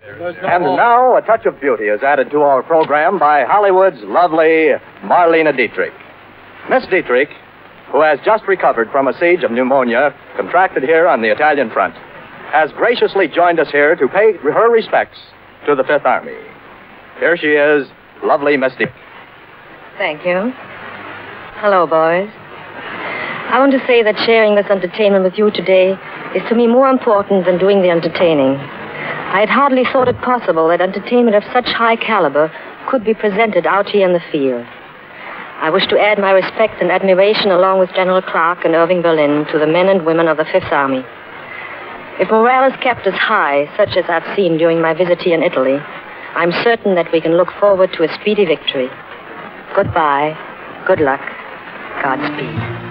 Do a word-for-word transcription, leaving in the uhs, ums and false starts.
And now a touch of beauty is added to our program by Hollywood's lovely Marlene Dietrich. Miss Dietrich, who has just recovered from a siege of pneumonia contracted here on the Italian front, has graciously joined us here to pay her respects to the Fifth Army. Here she is, lovely Miss Dietrich. Thank you. Hello, boys. I want to say that sharing this entertainment with you today is to me more important than doing the entertaining. I had hardly thought it possible that entertainment of such high caliber could be presented out here in the field. I wish to add my respect and admiration along with General Clark and Irving Berlin to the men and women of the Fifth Army. If morale is kept as high, such as I've seen during my visit here in Italy, I'm certain that we can look forward to a speedy victory. Goodbye, good luck, Godspeed.